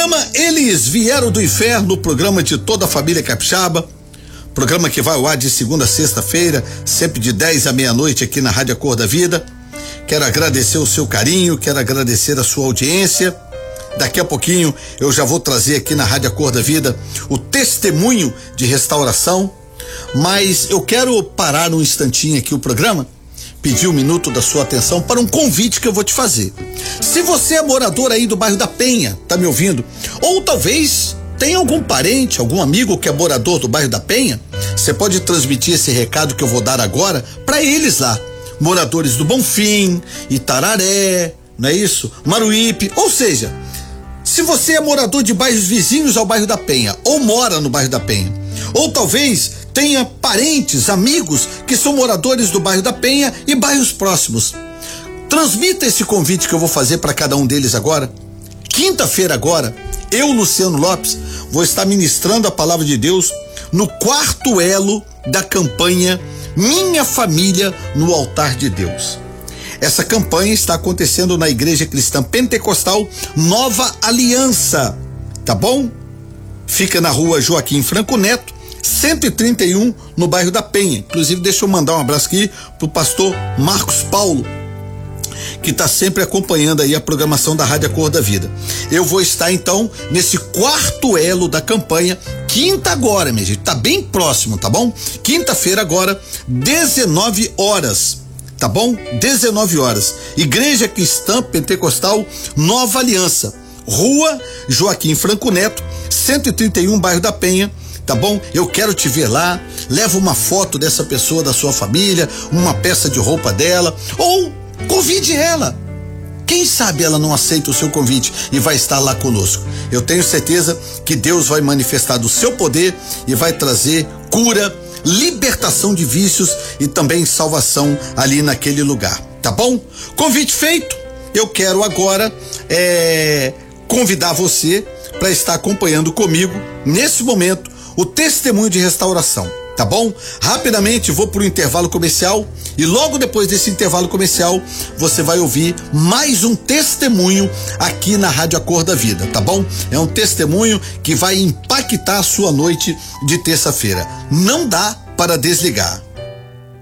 Programa Eles Vieram do Inferno, programa de toda a família capixaba, programa que vai ao ar de segunda a sexta-feira, sempre de 10 à meia-noite aqui na Rádio A Cor da Vida. Quero agradecer o seu carinho, quero agradecer a sua audiência. Daqui a pouquinho eu já vou trazer aqui na Rádio A Cor da Vida o testemunho de restauração, mas eu quero parar um instantinho aqui o programa, pedir um minuto da sua atenção para um convite que eu vou te fazer. Se você é morador aí do bairro da Penha, tá me ouvindo? Ou talvez tem algum parente, algum amigo que é morador do bairro da Penha, você pode transmitir esse recado que eu vou dar agora para eles lá. Moradores do Bonfim, Itararé, não é isso? Maruípe, ou seja, se você é morador de bairros vizinhos ao bairro da Penha, ou mora no bairro da Penha, ou talvez tenha parentes, amigos que são moradores do bairro da Penha e bairros próximos, transmita esse convite que eu vou fazer para cada um deles agora. Quinta-feira agora, eu, Luciano Lopes, vou estar ministrando a palavra de Deus no quarto elo da campanha Minha Família no Altar de Deus. Essa campanha está acontecendo na Igreja Cristã Pentecostal Nova Aliança, tá bom? Fica na rua Joaquim Franco Neto, 131, no bairro da Penha. Inclusive, deixa eu mandar um abraço aqui pro pastor Marcos Paulo, que está sempre acompanhando aí a programação da Rádio A Cor da Vida. Eu vou estar então nesse quarto elo da campanha, quinta agora, minha gente, tá bem próximo, tá bom? Quinta-feira agora, 19 horas, tá bom? 19 horas. Igreja Cristã Pentecostal Nova Aliança, rua Joaquim Franco Neto, 131, bairro da Penha. Tá bom? Eu quero te ver lá. Leva uma foto dessa pessoa da sua família, uma peça de roupa dela, ou convide ela. Quem sabe ela não aceita o seu convite e vai estar lá conosco. Eu tenho certeza que Deus vai manifestar do seu poder e vai trazer cura, libertação de vícios e também salvação ali naquele lugar. Tá bom? Convite feito. Eu quero agora convidar você para estar acompanhando comigo nesse momento o testemunho de restauração, tá bom? Rapidamente vou pro intervalo comercial e logo depois desse intervalo comercial você vai ouvir mais um testemunho aqui na Rádio A Cor da Vida, tá bom? É um testemunho que vai impactar a sua noite de terça-feira. Não dá para desligar.